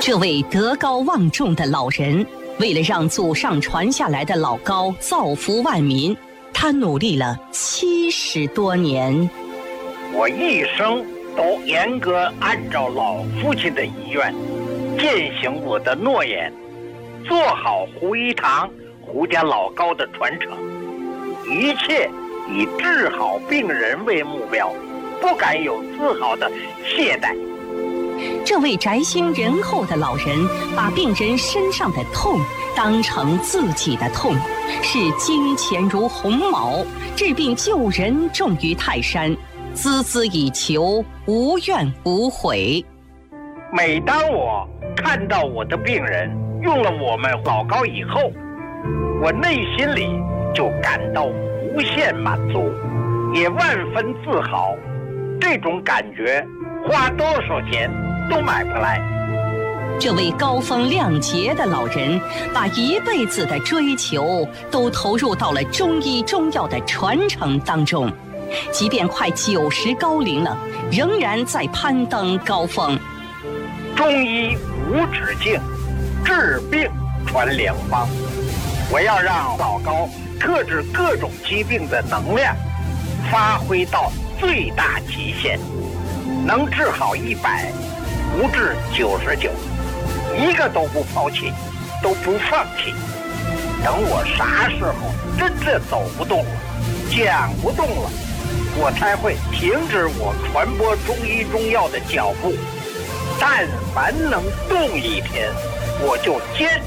这位德高望重的老人，为了让祖上传下来的老高造福万民，他努力了70多年。 我一生都严格按照老父亲的遗愿，践行我的诺言，做好胡一堂、胡家老高的传承，一切以治好病人为目标，不敢有丝毫的懈怠。 这位宅心仁厚的老人，把病人身上的痛当成自己的痛，视金钱如鸿毛，治病救人重于泰山，孜孜以求，无怨无悔。 每当我看到我的病人用了我们老高以后，我内心里就感到无限满足，也万分自豪。这种感觉花多少钱都买不来。 这位高风亮节的老人，把一辈子的追求都投入到了中医中药的传承当中，即便快90高龄了，仍然在攀登高峰。 中医无止境，治病传良方。我要让老高克制各种疾病的能量发挥到最大极限，能治好100，不治99，一个都不抛弃，都不放弃。等我啥时候真的走不动了，讲不动了，我才会停止我传播中医中药的脚步。但凡能动一天，我就坚